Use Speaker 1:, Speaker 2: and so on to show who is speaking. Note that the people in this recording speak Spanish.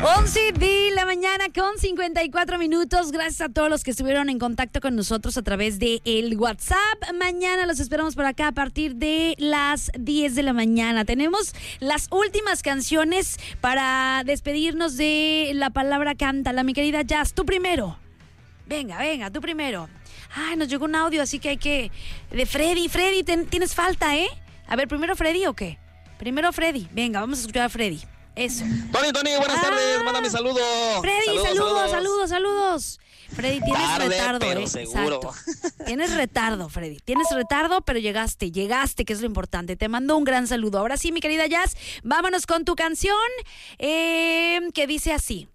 Speaker 1: 11 de la mañana con 54 minutos. Gracias a todos los que estuvieron en contacto con nosotros a través de el WhatsApp. Mañana los esperamos por acá a partir de las 10 de la mañana. Tenemos las últimas canciones para despedirnos de La Palabra Cántala. Mi querida Jazz, tú primero. Venga, tú primero. Ay, nos llegó un audio, así que hay que... De Freddy, tienes falta, ¿eh? A ver, ¿primero Freddy o qué? Primero Freddy. Venga, vamos a escuchar a Freddy. Eso.
Speaker 2: Tony, buenas tardes, mándame saludos.
Speaker 1: Freddy, saludos. Freddy, tienes retardo,
Speaker 2: pero seguro.
Speaker 1: Exacto. Tienes retardo, Freddy. Tienes retardo, pero llegaste, que es lo importante. Te mando un gran saludo. Ahora sí, mi querida Jazz, vámonos con tu canción, que dice así.